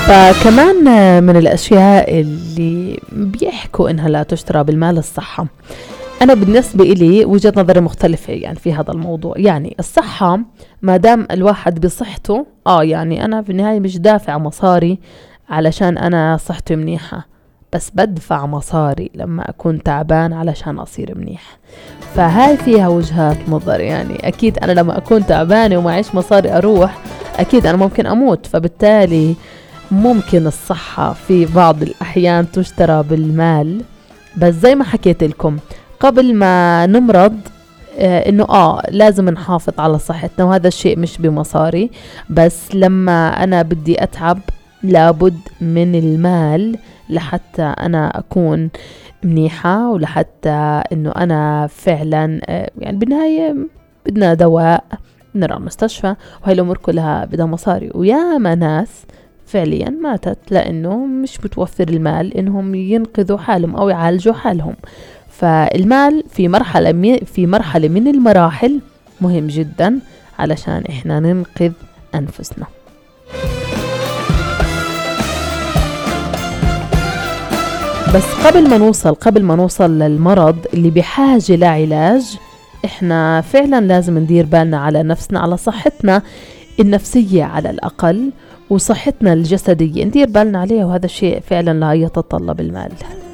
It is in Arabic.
فكمان من الأشياء اللي بيحكوا إنها لا تشترى بالمال الصحة. أنا بالنسبة إلي وجهة نظري مختلفة يعني في هذا الموضوع. يعني الصحة ما دام الواحد بصحته يعني أنا في النهاية مش دافع مصاري علشان أنا صحتي منيحة، بس بدفع مصاري لما أكون تعبان علشان أصير منيح. فهاي فيها وجهات نظر. يعني أكيد أنا لما أكون تعبانة ومعيش مصاري أروح، أكيد أنا ممكن أموت. فبالتالي ممكن الصحة في بعض الأحيان تشترى بالمال، بس زي ما حكيت لكم قبل ما نمرض إنه لازم نحافظ على صحتنا، وهذا الشيء مش بمصاري. بس لما أنا بدي أتعب لابد من المال لحتى أنا أكون منيحة، ولحتى إنه أنا فعلا يعني بالنهاية بدنا دواء، نروح مستشفى، وهي الأمور كلها بدها مصاري. وياما ناس فعليا ماتت لأنه مش متوفر المال إنهم ينقذوا حالهم أو يعالجوا حالهم. فالمال في مرحلة من المراحل مهم جدا علشان إحنا ننقذ أنفسنا. بس قبل ما نوصل للمرض اللي بحاجة لعلاج، إحنا فعلا لازم ندير بالنا على نفسنا، على صحتنا النفسية على الأقل، وصحتنا الجسدية ندير بالنا عليها، وهذا الشيء فعلا لا يتطلب المال.